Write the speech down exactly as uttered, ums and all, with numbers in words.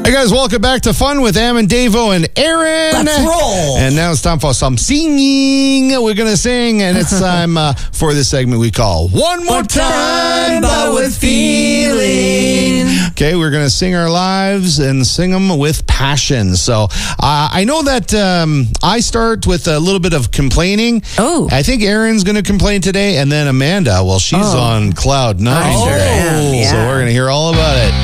Hey guys, welcome back to Fun with Am and Davo and Aaron. Let's roll. And now it's time for some singing. We're going to sing, and it's time uh, for this segment we call One More Time, but with Feeling. Okay, we're going to sing our lives and sing them with passion. So uh, I know that um, I start with a little bit of complaining. Oh. I think Aaron's going to complain today, and then Amanda, well, she's Oh. on cloud nine. I sure am, yeah. So we're going to hear all about it.